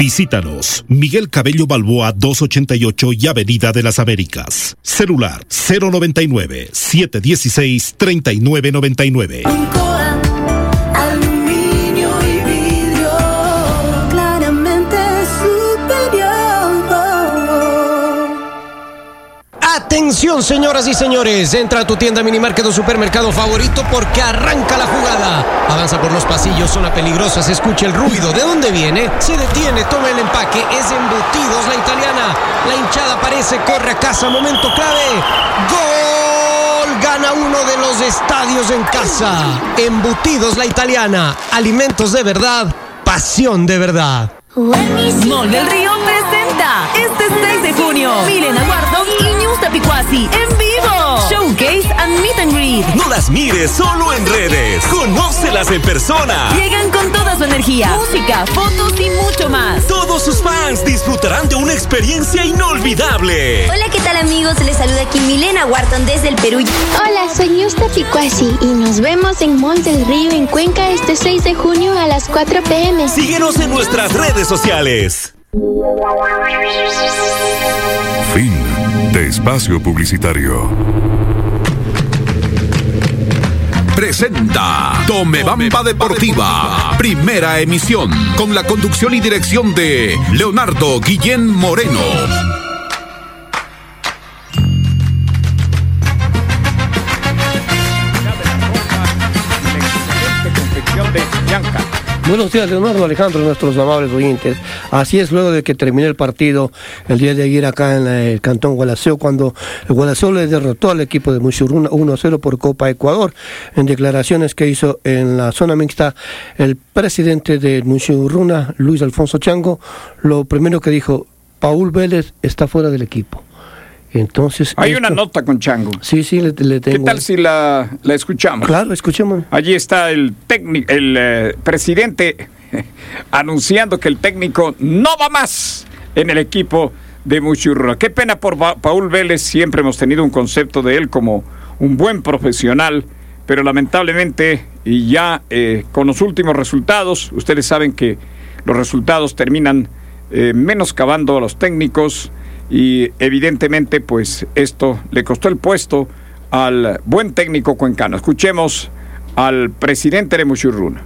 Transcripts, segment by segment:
Visítanos, Miguel Cabello Balboa 288 y Avenida de las Américas. Celular 099-716-3999. Aluminio y vidrio, claramente superior. Atención, señoras y señores, entra a tu tienda, minimarket o supermercado favorito porque arranca la jugada. Avanza por los pasillos, zona peligrosa, se escucha el ruido. ¿De dónde viene? Se detiene, toma el empaque, es Embutidos La Italiana. La hinchada aparece, corre a casa, momento clave. ¡Gol! Gana uno de los estadios en casa. Embutidos La Italiana, alimentos de verdad, pasión de verdad. Mall del Río presenta este 6 de junio Milena Wardog y News Tapicuasi en vivo. Showcase and Meet and Greet. No las mires solo en redes, conócelas en persona. Llegan con toda su energía, música, fotos y mucho más. Todos sus fans disfrutarán de una experiencia inolvidable. Hola, ¿qué tal, amigos? Les saluda aquí Milena Wharton desde el Perú. Hola, soy News Tapicuasi y nos vemos en Mall del Río en Cuenca este 6 de junio a las 4 p.m. Síguenos en nuestras redes sociales. Fin de espacio publicitario. Presenta Tomebamba Deportiva, primera emisión, con la conducción y dirección de Leonardo Guillén Moreno. Buenos días, Leonardo, Alejandro, nuestros amables oyentes. Así es, luego de que terminó el partido el día de ayer acá en el Cantón Gualaceo, cuando el Gualaceo le derrotó al equipo de Muchurruna 1-0 por Copa Ecuador. En declaraciones que hizo en la zona mixta, el presidente de Muchurruna, Luis Alfonso Chango, lo primero que dijo: Paul Vélez está fuera del equipo. Entonces, hay una nota con Chango. Sí, le tengo. ¿Qué tal si la escuchamos? Claro, escuchemos. Allí está el presidente anunciando que el técnico no va más en el equipo de Muchurruna. Qué pena por Paul Vélez, siempre hemos tenido un concepto de él como un buen profesional, pero lamentablemente, y ya con los últimos resultados, ustedes saben que los resultados terminan menoscabando a los técnicos. Y evidentemente pues esto le costó el puesto al buen técnico cuencano. Escuchemos al presidente de Muchurruna.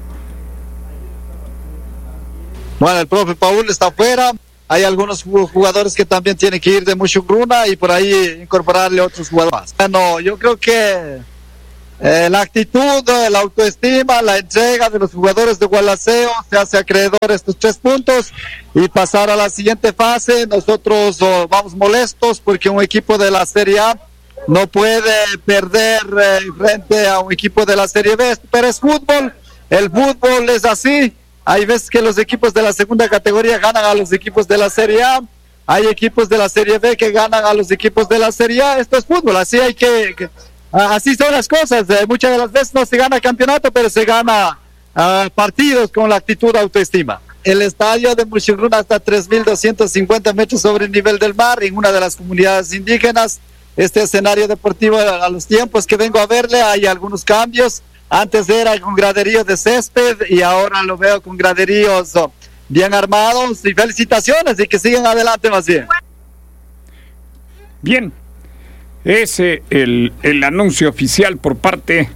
Bueno, el profe Paul está afuera. Hay algunos jugadores que también tienen que ir de Muchurruna y por ahí incorporarle otros jugadores. Bueno, yo creo que la actitud, la autoestima, la entrega de los jugadores de Gualaceo se hace acreedor a estos 3 puntos y pasar a la siguiente fase. Nosotros vamos molestos porque un equipo de la Serie A no puede perder frente a un equipo de la Serie B, pero es fútbol, el fútbol es así. Hay veces que los equipos de la segunda categoría ganan a los equipos de la Serie A, hay equipos de la Serie B que ganan a los equipos de la Serie A. Esto es fútbol, así hay que así son las cosas. Muchas de las veces no se gana campeonato, pero se gana partidos con la actitud autoestima. El estadio de Muchurruna está a 3.250 metros sobre el nivel del mar, en una de las comunidades indígenas. Este escenario deportivo, a los tiempos que vengo a verle, hay algunos cambios. Antes era con graderíos de césped y ahora lo veo con graderíos bien armados. Y felicitaciones y que sigan adelante más bien. Bien. Ese el anuncio oficial por parte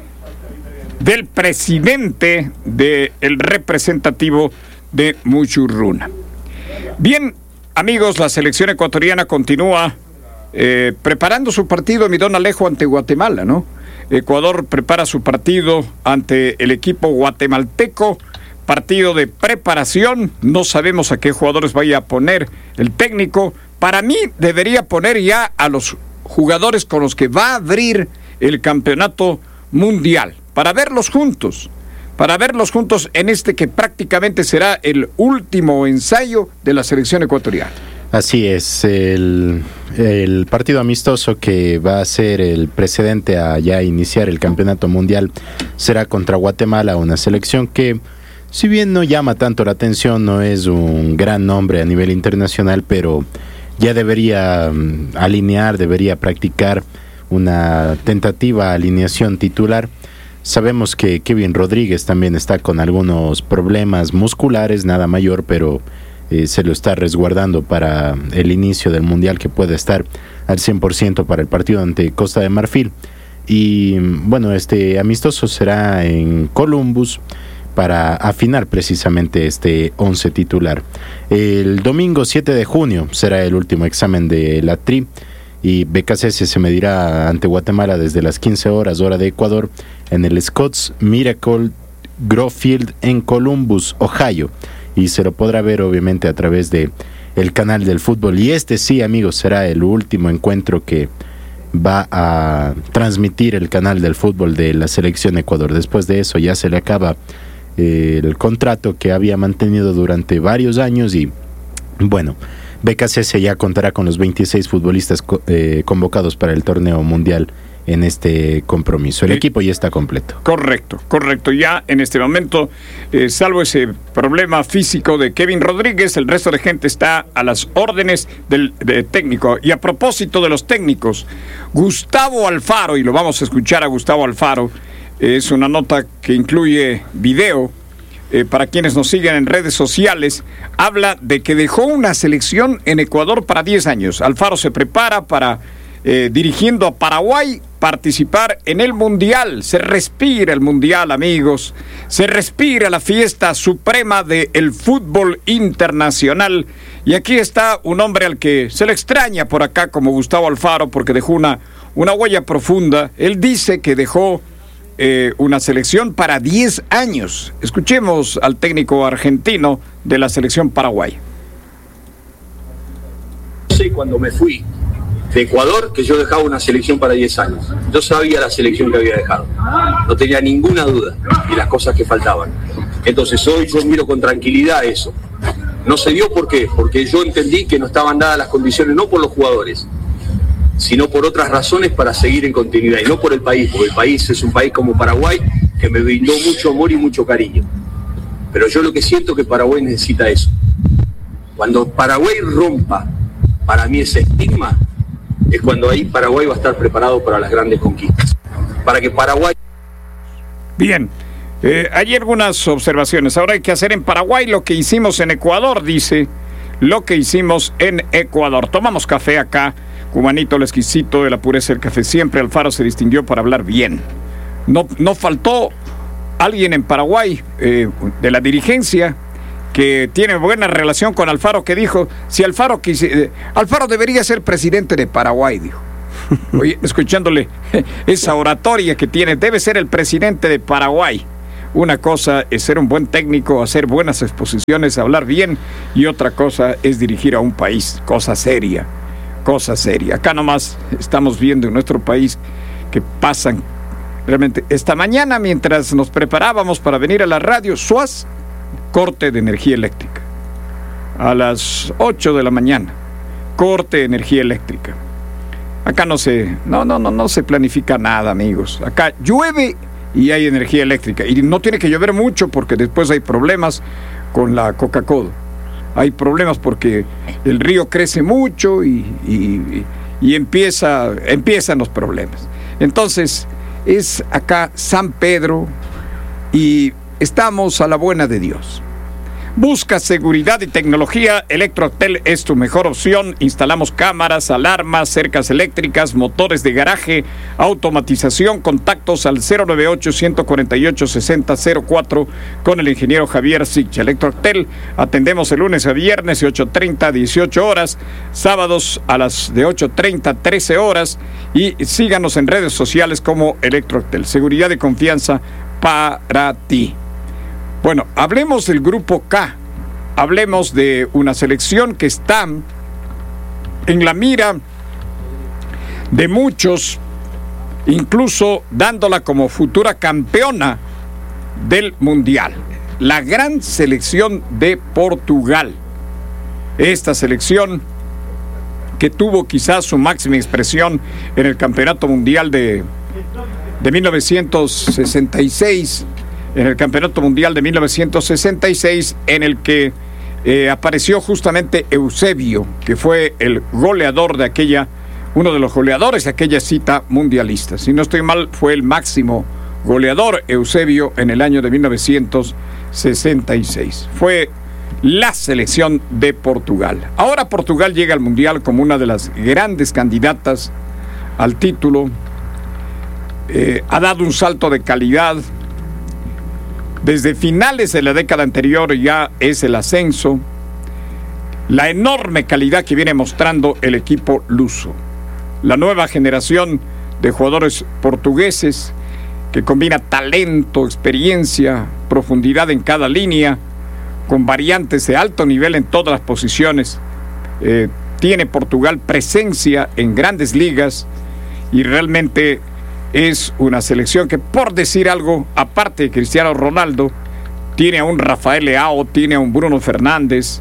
del presidente del representativo de Muchurruna. Bien, amigos, la selección ecuatoriana continúa preparando su partido, mi don Alejo, ante Guatemala, ¿no? Ecuador prepara su partido ante el equipo guatemalteco, partido de preparación. No sabemos a qué jugadores vaya a poner el técnico. Para mí debería poner ya a los jugadores con los que va a abrir el campeonato mundial, para verlos juntos en este que prácticamente será el último ensayo de la selección ecuatoriana. Así es, el partido amistoso que va a ser el precedente a ya iniciar el campeonato mundial será contra Guatemala, una selección que, si bien no llama tanto la atención, no es un gran nombre a nivel internacional, pero ya debería debería practicar una tentativa alineación titular. Sabemos que Kevin Rodríguez también está con algunos problemas musculares, nada mayor, pero se lo está resguardando para el inicio del Mundial, que puede estar al 100% para el partido ante Costa de Marfil. Y bueno, este amistoso será en Columbus para afinar precisamente este 11 titular. El domingo 7 de junio será el último examen de la TRI y BKCS se medirá ante Guatemala desde las 15 horas hora de Ecuador en el Scotts Miracle Grove Field en Columbus, Ohio, y se lo podrá ver obviamente a través de el canal del fútbol. Y este sí, amigos, será el último encuentro que va a transmitir el canal del fútbol de la selección Ecuador. Después de eso ya se le acaba el contrato que había mantenido durante varios años y bueno, BKCS ya contará con los 26 futbolistas convocados para el torneo mundial en este compromiso. El equipo ya está completo. Correcto. Ya en este momento, salvo ese problema físico de Kevin Rodríguez, el resto de gente está a las órdenes del técnico. Y a propósito de los técnicos, Gustavo Alfaro, y lo vamos a escuchar a Gustavo Alfaro, es una nota que incluye video, para quienes nos siguen en redes sociales, habla de que dejó una selección en Ecuador para 10 años. Alfaro se prepara para, dirigiendo a Paraguay, participar en el Mundial. Se respira el Mundial, amigos. Se respira la fiesta suprema del fútbol internacional. Y aquí está un hombre al que se le extraña por acá como Gustavo Alfaro, porque dejó una huella profunda. Él dice que dejó una selección para 10 años. Escuchemos al técnico argentino de la selección Paraguay. Sí, cuando me fui de Ecuador, que yo dejaba una selección para 10 años. Yo sabía la selección que había dejado. No tenía ninguna duda de las cosas que faltaban. Entonces hoy yo miro con tranquilidad eso. No se dio, ¿por qué? Porque yo entendí que no estaban dadas las condiciones, no por los jugadores, sino por otras razones para seguir en continuidad, y no por el país, porque el país es un país como Paraguay que me brindó mucho amor y mucho cariño. Pero yo lo que siento es que Paraguay necesita eso. Cuando Paraguay rompa, para mí, ese estigma, es cuando ahí Paraguay va a estar preparado para las grandes conquistas. Para que Paraguay... Bien, hay algunas observaciones. Ahora hay que hacer en Paraguay lo que hicimos en Ecuador, dice. Lo que hicimos en Ecuador. Tomamos café acá. Cubanito, el exquisito de la pureza del café. Siempre Alfaro se distinguió por hablar bien. No faltó alguien en Paraguay, de la dirigencia, que tiene buena relación con Alfaro, que dijo, si Alfaro debería ser presidente de Paraguay, dijo. Oye, escuchándole esa oratoria que tiene, debe ser el presidente de Paraguay. Una cosa es ser un buen técnico, hacer buenas exposiciones, hablar bien, y otra cosa es dirigir a un país, cosa seria. Acá nomás estamos viendo en nuestro país que pasan realmente. Esta mañana, mientras nos preparábamos para venir a la radio, ¡suaz!, corte de energía eléctrica. A las 8 de la mañana, corte de energía eléctrica. Acá no se planifica nada, amigos. Acá llueve y hay energía eléctrica. Y no tiene que llover mucho porque después hay problemas con la Coca-Cola. Hay problemas porque el río crece mucho y empiezan los problemas. Entonces, es acá San Pedro y estamos a la buena de Dios. Busca seguridad y tecnología. Electrotel es tu mejor opción. Instalamos cámaras, alarmas, cercas eléctricas, motores de garaje, automatización. Contactos al 098-148-6004 con el ingeniero Javier Sich. Electrotel, atendemos de lunes a viernes de 8:30 a 18 horas, sábados de 8:30 a 13 horas, y síganos en redes sociales como Electrotel. Seguridad y confianza para ti. Bueno, hablemos del grupo K, hablemos de una selección que está en la mira de muchos, incluso dándola como futura campeona del Mundial. La gran selección de Portugal. Esta selección que tuvo quizás su máxima expresión en el Campeonato Mundial de 1966, en el Campeonato Mundial de 1966, en el que apareció justamente Eusebio, que fue el goleador de uno de los goleadores de aquella cita mundialista. Si no estoy mal, fue el máximo goleador Eusebio en el año de 1966. Fue la selección de Portugal. Ahora Portugal llega al Mundial como una de las grandes candidatas al título. Ha dado un salto de calidad. Desde finales de la década anterior ya es el ascenso. La enorme calidad que viene mostrando el equipo luso. La nueva generación de jugadores portugueses que combina talento, experiencia, profundidad en cada línea, con variantes de alto nivel en todas las posiciones. Tiene Portugal presencia en grandes ligas y realmente es una selección que, por decir algo, aparte de Cristiano Ronaldo, tiene a un Rafael Leao, tiene a un Bruno Fernández.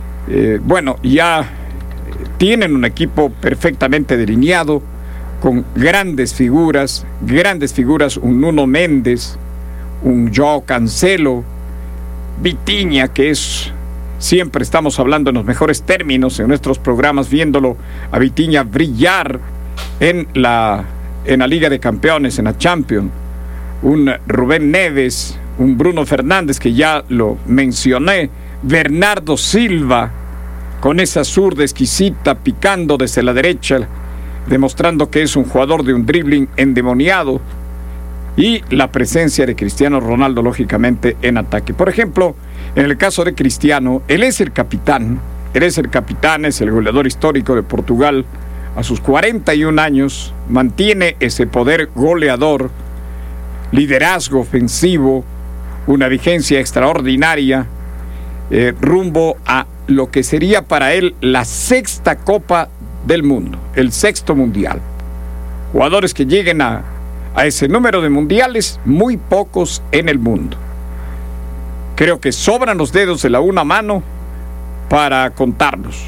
Ya tienen un equipo perfectamente delineado, con grandes figuras, un Nuno Méndez, un Joao Cancelo, Vitinha, que es, siempre estamos hablando en los mejores términos en nuestros programas, viéndolo a Vitinha brillar en la Liga de Campeones, en la Champions, un Rubén Neves, un Bruno Fernández, que ya lo mencioné, Bernardo Silva, con esa zurda exquisita, picando desde la derecha, demostrando que es un jugador de un dribbling endemoniado, y la presencia de Cristiano Ronaldo, lógicamente, en ataque. Por ejemplo, en el caso de Cristiano, él es el capitán, es el goleador histórico de Portugal. A sus 41 años, mantiene ese poder goleador, liderazgo ofensivo, una vigencia extraordinaria, rumbo a lo que sería para él la sexta Copa del Mundo, el sexto Mundial. Jugadores que lleguen a ese número de mundiales, muy pocos en el mundo. Creo que sobran los dedos de la una mano para contarlos.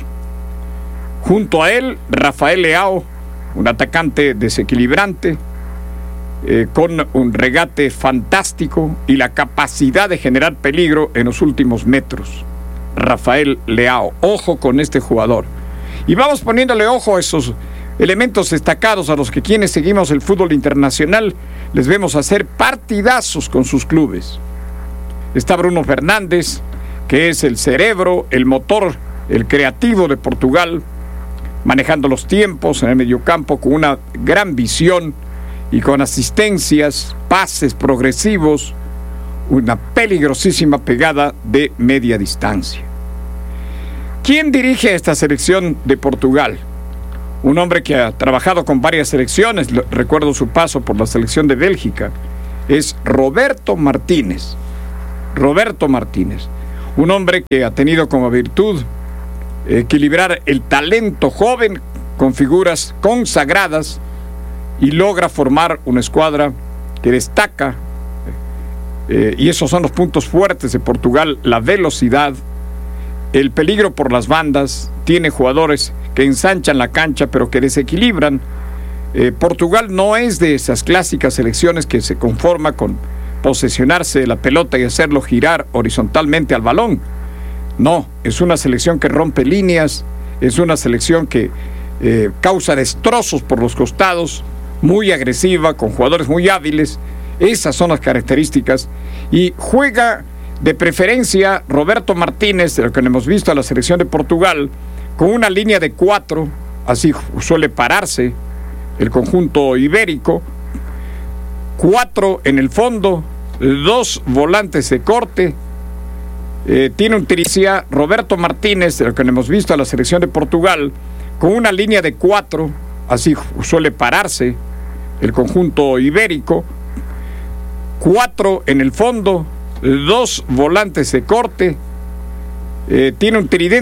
Junto a él, Rafael Leao, un atacante desequilibrante, con un regate fantástico y la capacidad de generar peligro en los últimos metros. Rafael Leao, ojo con este jugador. Y vamos poniéndole ojo a esos elementos destacados a los que quienes seguimos el fútbol internacional les vemos hacer partidazos con sus clubes. Está Bruno Fernández, que es el cerebro, el motor, el creativo de Portugal, manejando los tiempos en el mediocampo con una gran visión y con asistencias, pases progresivos, una peligrosísima pegada de media distancia. ¿Quién dirige esta selección de Portugal? Un hombre que ha trabajado con varias selecciones, recuerdo su paso por la selección de Bélgica, es Roberto Martínez. Un hombre que ha tenido como virtud equilibrar el talento joven con figuras consagradas y logra formar una escuadra que destaca, y esos son los puntos fuertes de Portugal: la velocidad, el peligro por las bandas, tiene jugadores que ensanchan la cancha pero que desequilibran. Portugal no es de esas clásicas selecciones que se conforma con posesionarse de la pelota y hacerlo girar horizontalmente al balón. No, es una selección que rompe líneas, es una selección que causa destrozos por los costados, muy agresiva, con jugadores muy hábiles. Esas son las características. Y juega de preferencia Roberto Martínez, de lo que hemos visto a la selección de Portugal, con una línea de 4, así suele pararse el conjunto ibérico, 4 en el fondo, 2 volantes de corte. Tiene un tiricia Roberto Martínez, de lo que hemos visto a la selección de Portugal, con una línea de 4, así suele pararse el conjunto ibérico, 4 en el fondo, 2 volantes de corte. Tiene un tridente